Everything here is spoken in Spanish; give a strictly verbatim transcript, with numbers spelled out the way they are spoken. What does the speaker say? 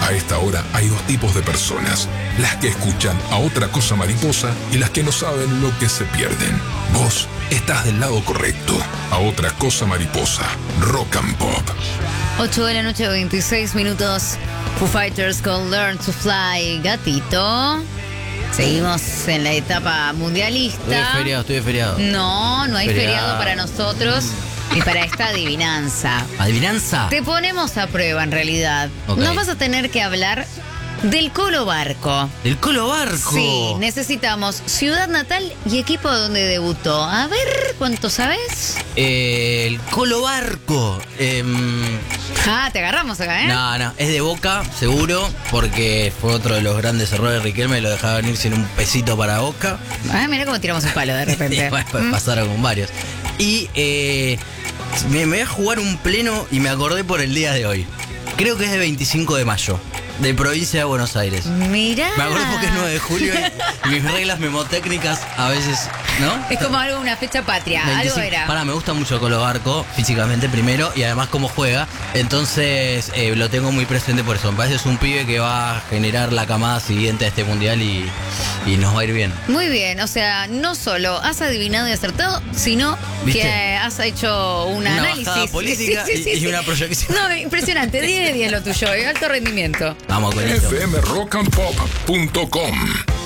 A esta hora hay dos tipos de personas, las que escuchan a Otra Cosa Mariposa y las que no saben lo que se pierden. Vos estás del lado correcto. A Otra Cosa Mariposa, Rock and Pop. ocho de la noche, veintiséis minutos. Foo Fighters con Learn to Fly, gatito. Seguimos en la etapa mundialista. Estoy de feriado, estoy de feriado. No, no hay feriado, Feriado. para nosotros ni para esta adivinanza. ¿Adivinanza? Te ponemos a prueba en realidad. Ok. Nos vas a tener que hablar del Colo Barco. ¿Del Colo Barco? Sí, necesitamos ciudad natal y equipo donde debutó. A ver, ¿cuánto sabes? Eh, el Colo Barco. Em, Ah, te agarramos acá, ¿eh? no, no, es de Boca, seguro, porque fue otro de los grandes errores de Riquelme, lo dejaba venir sin un pesito para Boca. Ah, mira cómo tiramos un palo de repente. Y, bueno, Mm. pasaron con varios. Y eh, me, me voy a jugar un pleno y me acordé por el día de hoy. Creo que es de veinticinco de mayo, de provincia de Buenos Aires. Mirá. Me acuerdo porque es nueve de julio y mis reglas memotécnicas a veces, ¿no? Es como algo, una fecha patria. Algo era. Para, me gusta mucho Colo Barco, físicamente primero, y además cómo juega. Entonces eh, lo tengo muy presente por eso. Me parece que es un pibe que va a generar la camada siguiente a este mundial y, y nos va a ir bien. Muy bien, o sea, no solo has adivinado y acertado, sino ¿Viste? que has hecho un Una análisis. bajada política y- y una proyección. No, impresionante, diez de diez lo tuyo, eh, alto rendimiento. Vamos con esto. f m rock and pop punto com